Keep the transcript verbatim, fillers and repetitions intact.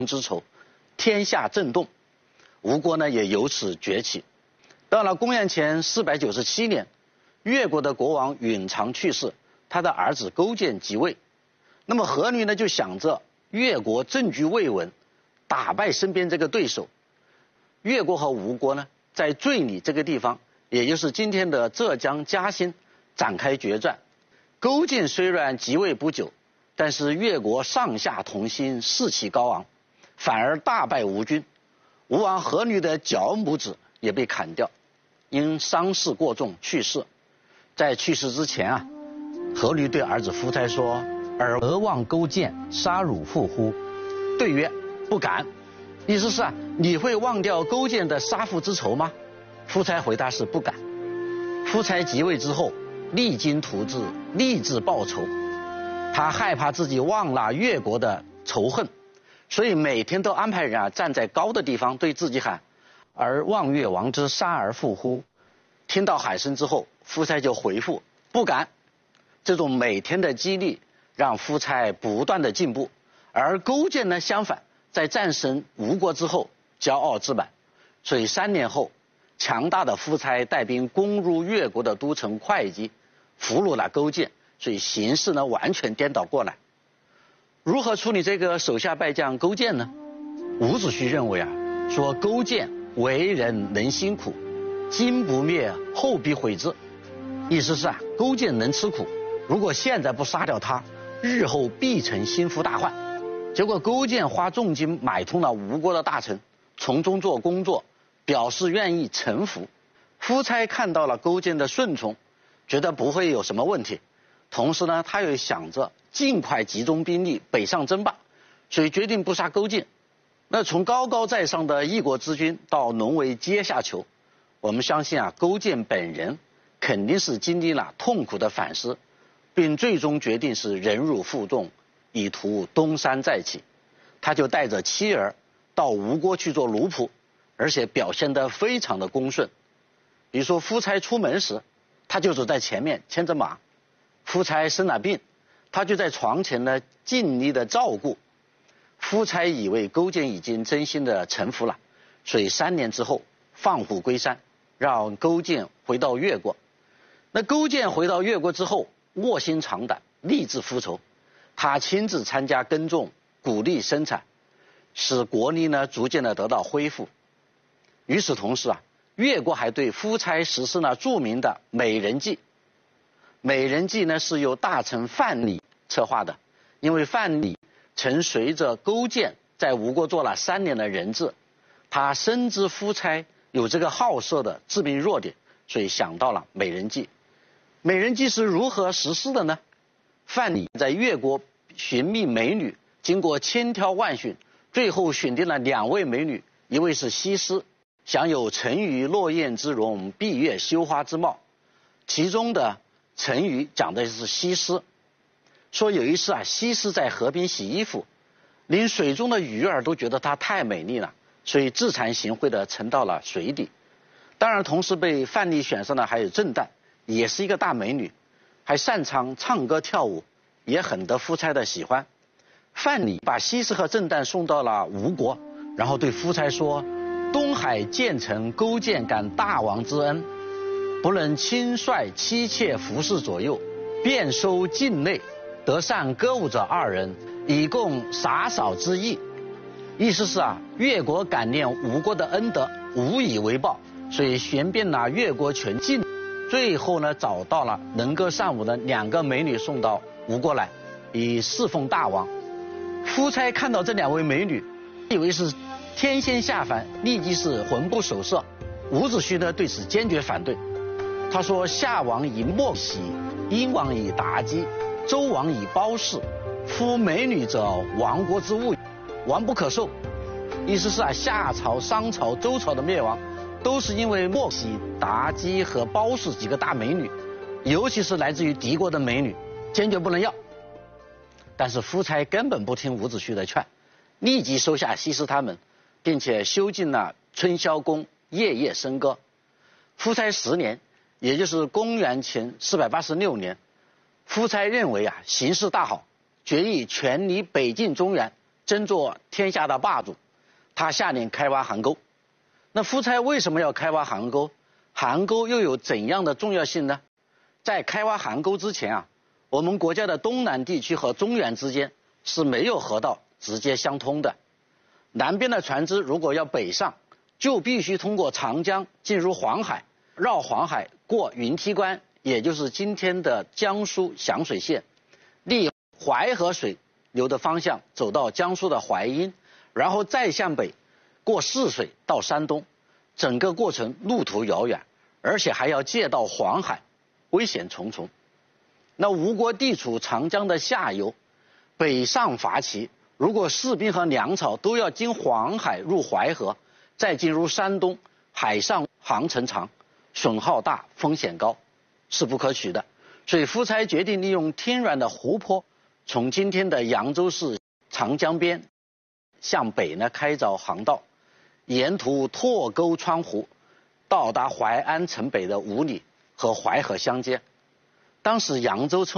之仇，天下震动，吴国呢也由此崛起。到了公元前四百九十七年，越国的国王允常去世，他的儿子勾践即位。那么阖闾呢就想着越国政局未稳，打败身边这个对手。越国和吴国呢在醉里这个地方，也就是今天的浙江嘉兴展开决战。勾践虽然即位不久，但是越国上下同心，士气高昂，反而大败吴军。吴王阖闾的脚拇指也被砍掉，因伤势过重去世。在去世之前啊，阖闾对儿子夫差说：“尔何望勾践杀汝父乎？”对曰：“不敢。”意思是啊，你会忘掉勾践的杀父之仇吗？夫差回答是不敢。夫差即位之后，励精图治，立志报仇。他害怕自己忘了越国的仇恨，所以每天都安排人啊站在高的地方对自己喊：“而望越王之杀而复乎？”听到喊声之后，夫差就回复：“不敢。”这种每天的激励让夫差不断的进步，而勾践呢相反，在战胜吴国之后骄傲自满，所以三年后，强大的夫差带兵攻入越国的都城会稽，俘虏了勾践，所以形势呢完全颠倒过来。如何处理这个手下败将勾践呢？伍子胥认为啊，说勾践为人能辛苦，今不灭，后必悔之。意思是啊，勾践能吃苦，如果现在不杀掉他，日后必成心腹大患。结果勾践花重金买通了吴国的大臣，从中做工作，表示愿意臣服。夫差看到了勾践的顺从，觉得不会有什么问题，同时呢，他又想着尽快集中兵力北上争霸，所以决定不杀勾践。那从高高在上的一国之君到沦为阶下囚，我们相信啊，勾践本人肯定是经历了痛苦的反思，并最终决定是忍辱负重，以图东山再起。他就带着妻儿到吴国去做奴仆，而且表现得非常的恭顺。比如说夫差出门时，他就走在前面牵着马；夫差生了病，他就在床前呢尽力的照顾。夫差以为勾践已经真心的臣服了，所以三年之后放虎归山，让勾践回到越国。那勾践回到越国之后，卧薪尝胆，立志复仇。他亲自参加耕种，鼓励生产，使国力呢逐渐的得到恢复。与此同时啊，越国还对夫差实施了著名的美人计。美人计呢是由大臣范蠡策划的，因为范蠡曾随着勾践在吴国做了三年的人质，他深知夫差有这个好色的致命弱点，所以想到了美人计。美人计是如何实施的呢？范蠡在越国寻觅美女，经过千挑万选，最后选定了两位美女，一位是西施，享有沉鱼落雁之容，闭月羞花之貌。其中的沉鱼讲的是西施，说有一次啊，西施在河边洗衣服，连水中的鱼儿都觉得她太美丽了，所以自惭形秽的沉到了水底。当然同时被范蠡选上的还有郑旦，也是一个大美女，还擅长唱歌跳舞，也很得夫差的喜欢。范蠡把西施和郑旦送到了吴国，然后对夫差说：“东海建臣勾践感大王之恩，不能亲率妻妾服侍左右，便收境内，得善歌舞者二人，以供洒扫之意。”意思是啊，越国感念吴国的恩德，无以为报，所以寻遍了越国全境，最后呢找到了能歌善舞的两个美女送到吴国来，以侍奉大王。夫差看到这两位美女，以为是天仙下凡，立即是魂不守舍。伍子胥呢对此坚决反对，他说：“夏王以莫喜，殷王以妲己，周王以褒姒，夫美女者，亡国之物，亡不可受。”意思是啊，夏朝、商朝、周朝的灭亡，都是因为莫喜、妲己和褒姒几个大美女，尤其是来自于敌国的美女，坚决不能要。但是夫差根本不听伍子胥的劝，立即收下西施他们，并且修建了春宵宫，夜夜笙歌。夫差十年，也就是公元前四百八十六年，夫差认为啊形势大好，决意全力北进中原， 争做天下的霸主，他下令开挖邗沟。那夫差为什么要开挖邗沟？邗沟又有怎样的重要性呢？在开挖邗沟之前啊，我们国家的东南地区和中原之间是没有河道直接相通的。南边的船只如果要北上，就必须通过长江进入黄海，绕黄海过云梯关，也就是今天的江苏响水县，逆淮河水流的方向走到江苏的淮阴，然后再向北过泗水到山东。整个过程路途遥远，而且还要借道黄海，危险重重。那吴国地处长江的下游，北上伐齐，如果士兵和粮草都要经黄海入淮河，再进入山东，海上航程长，损耗大，风险高，是不可取的。所以夫差决定利用天然的湖泊，从今天的扬州市长江边向北呢开凿航道，沿途拓沟穿湖，到达淮安城北的五里，和淮河相接。当时扬州称